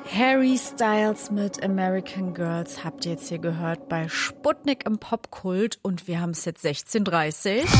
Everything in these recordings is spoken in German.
Harry Styles mit American Girls habt ihr jetzt hier gehört bei Sputnik im Popkult und wir haben es jetzt 16:30 Uhr.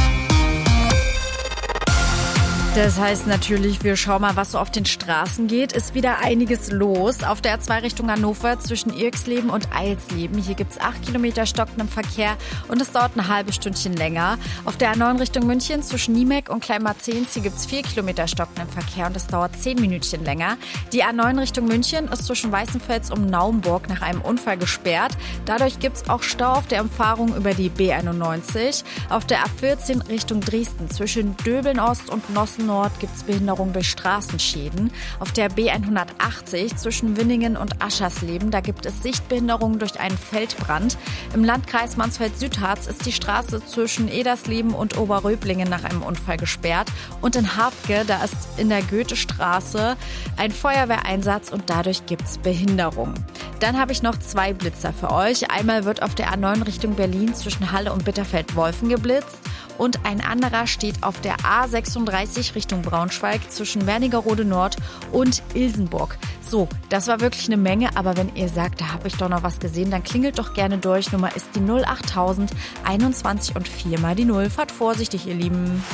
Das heißt natürlich, wir schauen mal, was so auf den Straßen geht. Ist wieder einiges los. Auf der A2 Richtung Hannover zwischen Irxleben und Eilsleben. Hier gibt's 8 Kilometer stockenden Verkehr und es dauert ein halbes Stündchen länger. Auf der A9 Richtung München zwischen Niemek und Kleinmarzens. Hier gibt's 4 Kilometer stockenden Verkehr und es dauert 10 Minütchen länger. Die A9 Richtung München ist zwischen Weißenfels und Naumburg nach einem Unfall gesperrt. Dadurch gibt's auch Stau auf der Umfahrung über die B91. Auf der A14 Richtung Dresden zwischen Döbeln Ost und Nossen Nord gibt es Behinderung durch Straßenschäden. Auf der B180 zwischen Winningen und Aschersleben, da gibt es Sichtbehinderung durch einen Feldbrand. Im Landkreis Mansfeld-Südharz ist die Straße zwischen Edersleben und Oberröblingen nach einem Unfall gesperrt. Und in Habke, da ist in der Goethestraße ein Feuerwehreinsatz und dadurch gibt es Behinderung. Dann habe ich noch 2 Blitzer für euch. Einmal wird auf der A9 Richtung Berlin zwischen Halle und Bitterfeld-Wolfen geblitzt. Und ein anderer steht auf der A36 Richtung Braunschweig zwischen Wernigerode Nord und Ilsenburg. So, das war wirklich eine Menge, aber wenn ihr sagt, da habe ich doch noch was gesehen, dann klingelt doch gerne durch. Nummer ist die 08000 21 und 4 mal die 0. Fahrt vorsichtig, ihr Lieben.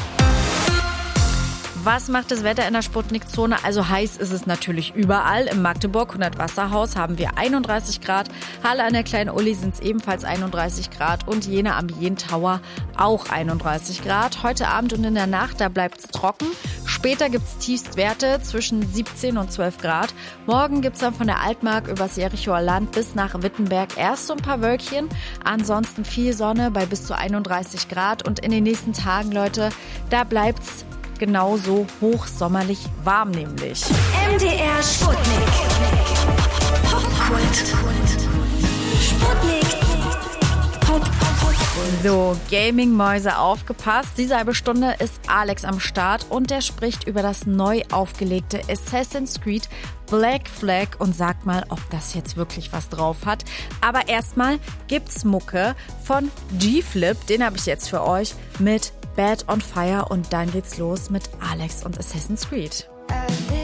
Was macht das Wetter in der Sputnik-Zone? Also heiß ist es natürlich überall. Im Magdeburg 100 Wasserhaus haben wir 31 Grad. Halle an der Kleinen Uli sind es ebenfalls 31 Grad. Und Jena am Jen Tower auch 31 Grad. Heute Abend und in der Nacht, da bleibt es trocken. Später gibt es Tiefstwerte zwischen 17 und 12 Grad. Morgen gibt es dann von der Altmark übers Jerichoer Land bis nach Wittenberg erst so ein paar Wölkchen. Ansonsten viel Sonne bei bis zu 31 Grad. Und in den nächsten Tagen, Leute, da bleibt es genauso hochsommerlich warm nämlich. MDR Sputnik. Popkult. Sputnik. So, Gaming-Mäuse aufgepasst. Diese halbe Stunde ist Alex am Start und der spricht über das neu aufgelegte Assassin's Creed Black Flag und sagt mal, ob das jetzt wirklich was drauf hat. Aber erstmal gibt's Mucke von G-Flip, den habe ich jetzt für euch mit Bad on Fire und dann geht's los mit Alex und Assassin's Creed.